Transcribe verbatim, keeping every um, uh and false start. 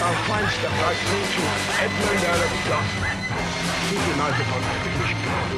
our fine stuff like Fortune, Edmund Earl of Gloucester. Keep your eyes upon the British people.